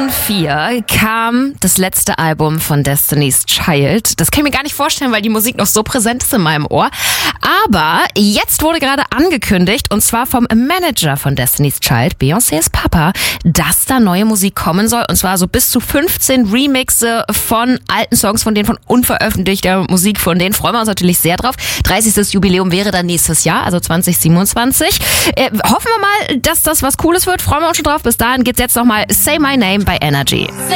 2004 kam das letzte Album von Destiny's Child. Das kann ich mir gar nicht vorstellen, weil die Musik noch so präsent ist in meinem Ohr. Aber jetzt wurde gerade angekündigt, und zwar vom Manager von Destiny's Child, Beyoncés Papa, dass da neue Musik kommen soll. Und zwar so bis zu 15 Remixe von alten Songs, von denen, von unveröffentlichter Musik, von denen freuen wir uns natürlich sehr drauf. 30. Jubiläum wäre dann nächstes Jahr, also 2027. Hoffen wir mal, dass das was Cooles wird. Freuen wir uns schon drauf. Bis dahin geht's jetzt nochmal Say My Name bei Energy.